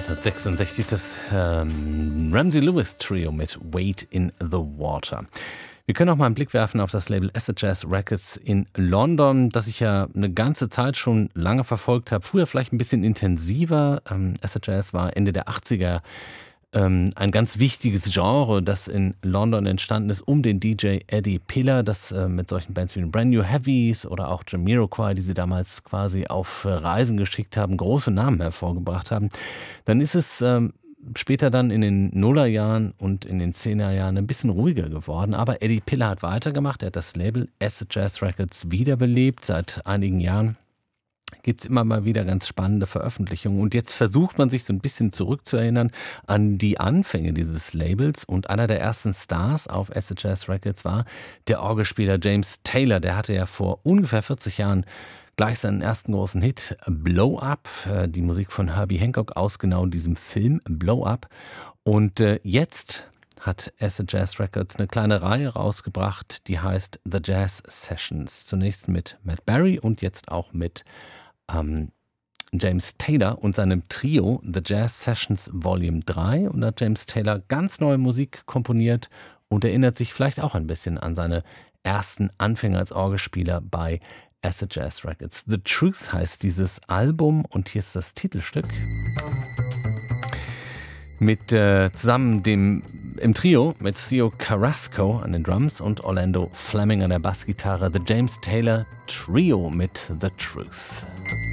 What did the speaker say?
1966 das Ramsey Lewis Trio mit Wade in the Water. Wir können auch mal einen Blick werfen auf das Label Acid Jazz Records in London, das ich ja eine ganze Zeit schon lange verfolgt habe. Früher vielleicht ein bisschen intensiver. Acid Jazz war Ende der 80er ein ganz wichtiges Genre, das in London entstanden ist, um den DJ Eddie Piller, das mit solchen Bands wie Brand New Heavies oder auch Jamiroquai, die sie damals quasi auf Reisen geschickt haben, große Namen hervorgebracht haben. Dann ist es später dann in den Nullerjahren und in den 10er-Jahren ein bisschen ruhiger geworden. Aber Eddie Piller hat weitergemacht. Er hat das Label Acid Jazz Records wiederbelebt. Seit einigen Jahren gibt es immer mal wieder ganz spannende Veröffentlichungen. Und jetzt versucht man sich so ein bisschen zurückzuerinnern an die Anfänge dieses Labels. Und einer der ersten Stars auf Acid Jazz Records war der Orgelspieler James Taylor. Der hatte ja vor ungefähr 40 Jahren gleich seinen ersten großen Hit Blow Up, die Musik von Herbie Hancock aus genau diesem Film Blow Up. Und jetzt hat Acid Jazz Records eine kleine Reihe rausgebracht, die heißt The Jazz Sessions. Zunächst mit Matt Berry und jetzt auch mit James Taylor und seinem Trio The Jazz Sessions Volume 3. Und da hat James Taylor ganz neue Musik komponiert und erinnert sich vielleicht auch ein bisschen an seine ersten Anfänge als Orgelspieler bei Acid Jazz Records. The Truth heißt dieses Album und hier ist das Titelstück. Mit zusammen im Trio mit Theo Carrasco an den Drums und Orlando Fleming an der Bassgitarre. The James Taylor Trio mit The Truth.